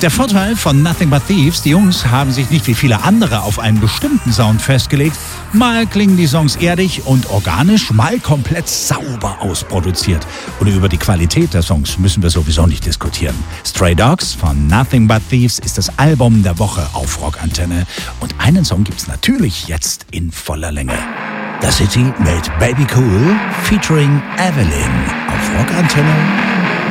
Der Vorteil von Nothing But Thieves, die Jungs haben sich nicht wie viele andere auf einen bestimmten Sound festgelegt. Mal klingen die Songs erdig und organisch, mal komplett sauber ausproduziert. Und über die Qualität der Songs müssen wir sowieso nicht diskutieren. Stray Dogs von Nothing But Thieves ist das Album der Woche auf Rockantenne. Und einen Song gibt's natürlich jetzt in voller Länge. The City mit Baby Cool featuring Evelyn auf Rockantenne.